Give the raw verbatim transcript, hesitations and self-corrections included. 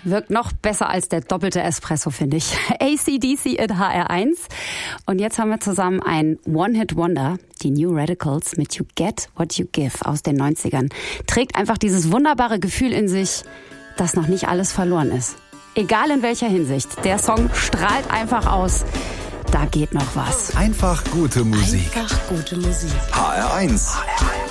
wirkt noch besser als der doppelte Espresso, finde ich. A C D C in H R eins. Und jetzt haben wir zusammen ein One-Hit-Wonder, die New Radicals mit You Get What You Give aus den neunzigern. Trägt einfach dieses wunderbare Gefühl in sich, dass noch nicht alles verloren ist. Egal in welcher Hinsicht. Der Song strahlt einfach aus. Da geht noch was. Einfach gute Musik. Einfach gute Musik. H R eins. H R eins.